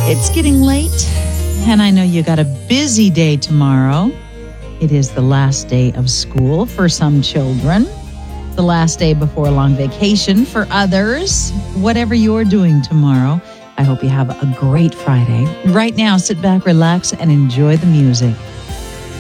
It's getting late, and I know you got a busy day tomorrow. It is the last day of school for some children, the last day before a long vacation for others. Whatever you're doing tomorrow, I hope you have a great Friday. Right now, sit back, relax, and enjoy the music.